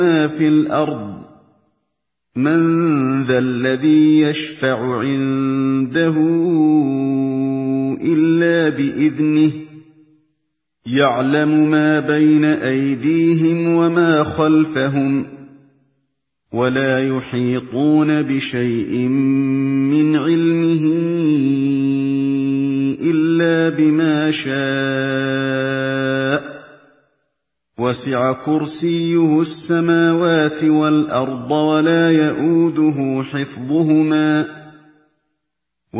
مَا فِي الْأَرْضِ ۚ مَن ذَا الَّذِي يَشْفَعُ عِندَهُ إِلَّا بِإِذْنِهِ ۚ يَعْلَمُ مَا بَيْنَ أَيْدِيهِمْ وَمَا خَلْفَهُمْ ۖ وَلَا يُحِيطُونَ بِشَيْءٍ مِّنْ عِلْمِهِ إِلَّا بِمَا شَاءَ ۚ وَسِعَ كُرْسِيُّهُ السَّمَاوَاتِ وَالْأَرْضَ وَلَا يَئُودُهُ حِفْظُهُمَا